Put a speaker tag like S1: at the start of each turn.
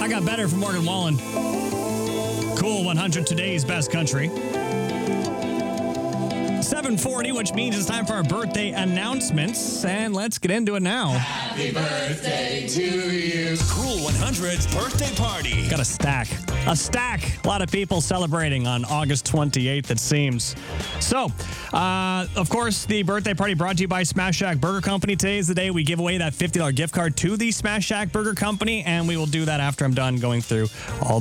S1: I got better from Morgan Wallen. Cool 100, today's best country. 7:40, which means it's time for our birthday announcements. And let's get into it now.
S2: Happy birthday to you.
S3: Cool 100's birthday party.
S1: Got a stack. A stack. A lot of people celebrating on August 28th, it seems. So, of course, the birthday party brought to you by Smash Shack Burger Company. Today is the day we give away that $50 gift card to the Smash Shack Burger Company, and we will do that after I'm done going through all